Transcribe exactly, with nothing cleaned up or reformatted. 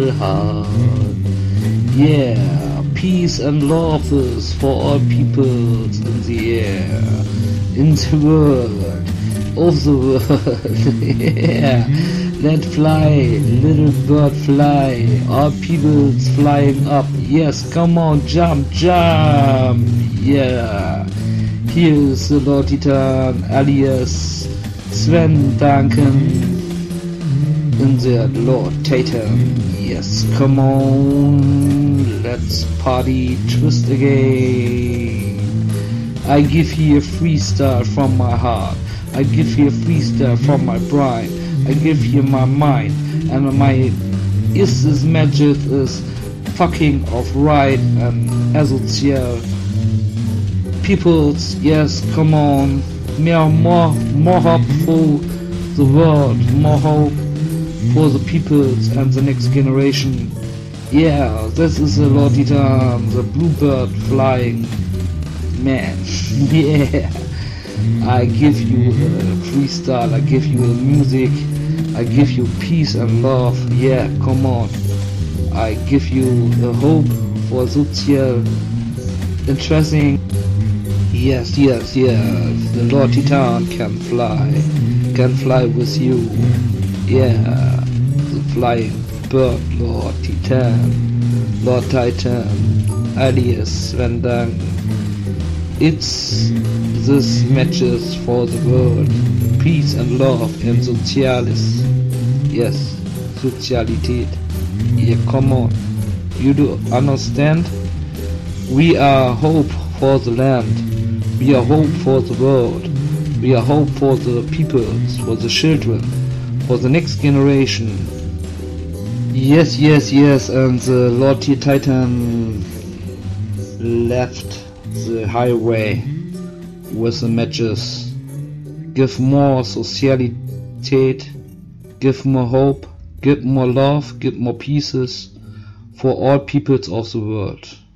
heart. Yeah, peace and love is for all peoples in the air, in the world, of the world. Yeah, let fly, little bird fly, all peoples flying up. Yes, come on, jump, jump. Yeah, here is the Lord Titan alias Sven Duncan in the Lord Titan. Yes, come on, let's party twist again. I give you a freestyle from my heart. I give you a freestyle from my brain. I give you my mind, and my is this magic is fucking of right and asozial peoples. Yes, come on, more, more, more hope for the world, more hope for the peoples and the next generation. Yeah, this is the Lord Titan, the bluebird flying man. Yeah, I give you a freestyle, I give you a music, I give you peace and love. Yeah, come on, I give you a hope for social interesting. Yes, yes, yes, the Lord Titan can fly, can fly with you. Yeah, the flying bird, Lord Titan, Lord Titan, alias Sven Duncan. It's this matches for the world, peace and love and socialis. Yes, socialität. Yeah, come on, you do understand? We are hope for the land, we are hope for the world, we are hope for the peoples, for the children, for the next generation. Yes, yes, yes, and the Lord Titan left the highway with the matches. Give more socialität, give more hope, give more love, give more pieces for all peoples of the world.